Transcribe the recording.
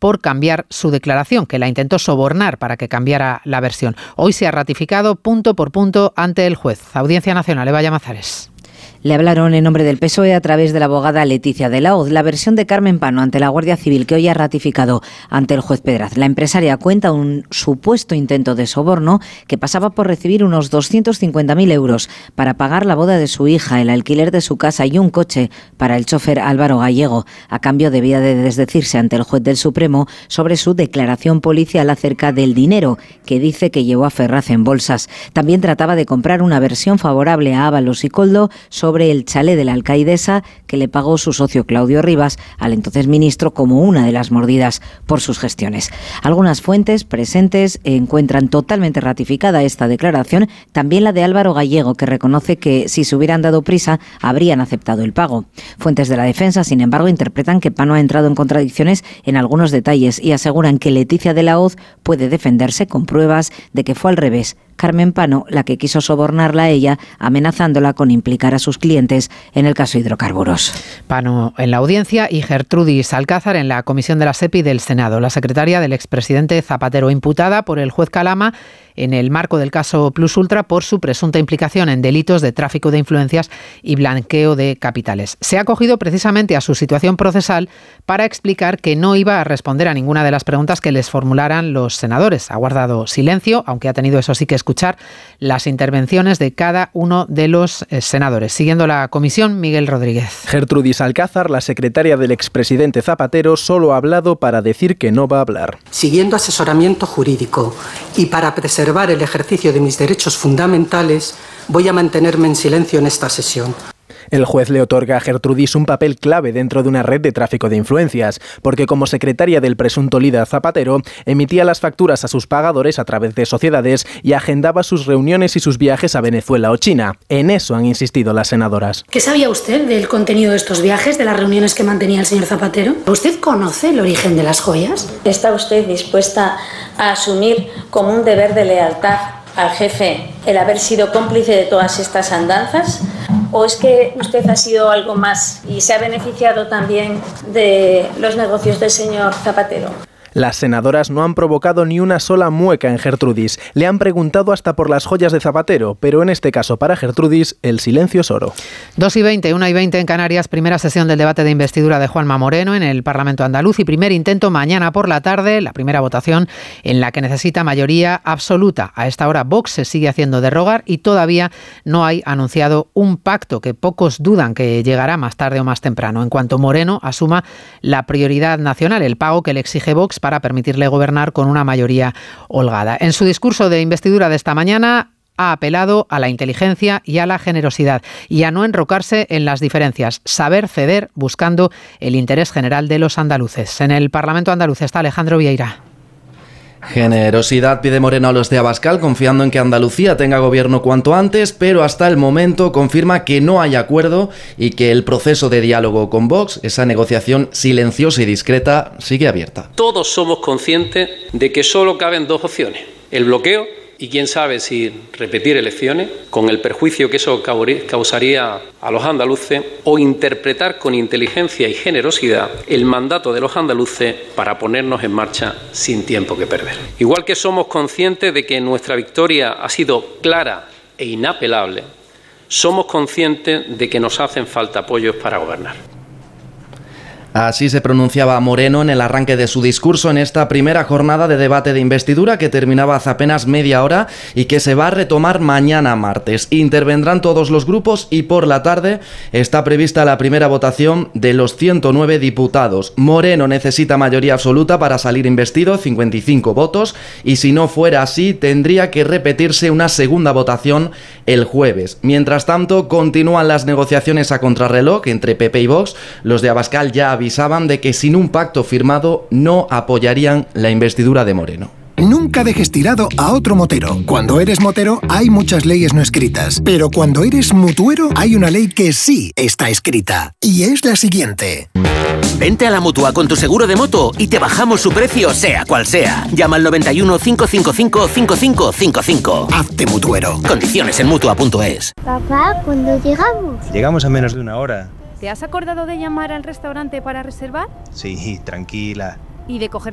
por cambiar su declaración, que la intentó sobornar para que cambiara la versión. Hoy se ha ratificado punto por punto ante el juez. Audiencia Nacional, Eva Llamazares. Le hablaron en nombre del PSOE a través de la abogada Leticia de la Hoz. La versión de Carmen Pano ante la Guardia Civil, que hoy ha ratificado ante el juez Pedraz. La empresaria cuenta un supuesto intento de soborno que pasaba por recibir unos 250.000 euros para pagar la boda de su hija, el alquiler de su casa y un coche para el chofer Álvaro Gallego. A cambio debía de desdecirse ante el juez del Supremo sobre su declaración policial acerca del dinero que dice que llevó a Ferraz en bolsas. También trataba de comprar una versión favorable a Ábalos y Koldo sobre el chalet de la alcaidesa que le pagó su socio Claudio Rivas al entonces ministro como una de las mordidas por sus gestiones. Algunas fuentes presentes encuentran totalmente ratificada esta declaración, también la de Álvaro Gallego, que reconoce que si se hubieran dado prisa habrían aceptado el pago. Fuentes de la defensa, sin embargo, interpretan que Pano ha entrado en contradicciones en algunos detalles y aseguran que Leticia de la Hoz puede defenderse con pruebas de que fue al revés. Carmen Pano la que quiso sobornarla a ella, amenazándola con implicar a sus clientes en el caso hidrocarburos. Pano en la audiencia y Gertrudis Alcázar en la comisión de la SEPI del Senado, la secretaria del expresidente Zapatero, imputada por el juez Calama en el marco del caso Plus Ultra por su presunta implicación en delitos de tráfico de influencias y blanqueo de capitales. Se ha acogido precisamente a su situación procesal para explicar que no iba a responder a ninguna de las preguntas que les formularan los senadores. Ha guardado silencio, aunque ha tenido, eso sí, que escuchar las intervenciones de cada uno de los senadores. Siguiendo la comisión, Miguel Rodríguez. Gertrudis Alcázar, la secretaria del expresidente Zapatero, solo ha hablado para decir que no va a hablar. Siguiendo asesoramiento jurídico y para preservar el ejercicio de mis derechos fundamentales, voy a mantenerme en silencio en esta sesión. El juez le otorga a Gertrudis un papel clave dentro de una red de tráfico de influencias, porque como secretaria del presunto líder Zapatero, emitía las facturas a sus pagadores a través de sociedades y agendaba sus reuniones y sus viajes a Venezuela o China. En eso han insistido las senadoras. ¿Qué sabía usted del contenido de estos viajes, de las reuniones que mantenía el señor Zapatero? ¿Usted conoce el origen de las joyas? ¿Está usted dispuesta a asumir como un deber de lealtad al jefe el haber sido cómplice de todas estas andanzas? ¿O es que usted ha sido algo más y se ha beneficiado también de los negocios del señor Zapatero? Las senadoras no han provocado ni una sola mueca en Gertrudis. Le han preguntado hasta por las joyas de Zapatero, pero en este caso para Gertrudis el silencio es oro. 2:20, 1:20 en Canarias, primera sesión del debate de investidura de Juanma Moreno en el Parlamento andaluz y primer intento mañana por la tarde, la primera votación en la que necesita mayoría absoluta. A esta hora Vox se sigue haciendo de rogar y todavía no hay anunciado un pacto que pocos dudan que llegará más tarde o más temprano, en cuanto Moreno asuma la prioridad nacional, el pago que le exige Vox para permitirle gobernar con una mayoría holgada. En su discurso de investidura de esta mañana ha apelado a la inteligencia y a la generosidad y a no enrocarse en las diferencias, saber ceder buscando el interés general de los andaluces. En el Parlamento andaluz está Alejandro Vieira. Generosidad pide Moreno a los de Abascal, confiando en que Andalucía tenga gobierno cuanto antes, pero hasta el momento confirma que no hay acuerdo y que el proceso de diálogo con Vox, esa negociación silenciosa y discreta, sigue abierta. Todos somos conscientes de que solo caben dos opciones: el bloqueo y quién sabe si repetir elecciones, con el perjuicio que eso causaría a los andaluces, o interpretar con inteligencia y generosidad el mandato de los andaluces para ponernos en marcha sin tiempo que perder. Igual que somos conscientes de que nuestra victoria ha sido clara e inapelable, somos conscientes de que nos hacen falta apoyos para gobernar. Así se pronunciaba Moreno en el arranque de su discurso en esta primera jornada de debate de investidura que terminaba hace apenas media hora y que se va a retomar mañana martes. Intervendrán todos los grupos y por la tarde está prevista la primera votación de los 109 diputados. Moreno necesita mayoría absoluta para salir investido, 55 votos, y si no fuera así tendría que repetirse una segunda votación el jueves. Mientras tanto, continúan las negociaciones a contrarreloj entre PP y Vox. Los de Abascal ya avisaban de que sin un pacto firmado no apoyarían la investidura de Moreno. Nunca dejes tirado a otro motero. Cuando eres motero hay muchas leyes no escritas, pero cuando eres mutuero hay una ley que sí está escrita, y es la siguiente. Vente a la Mutua con tu seguro de moto y te bajamos su precio sea cual sea. Llama al 91 555 5555. Hazte mutuero. Condiciones en Mutua.es. Papá, ¿cuándo llegamos? Llegamos en menos de una hora. ¿Te has acordado de llamar al restaurante para reservar? Sí, tranquila. ¿Y de coger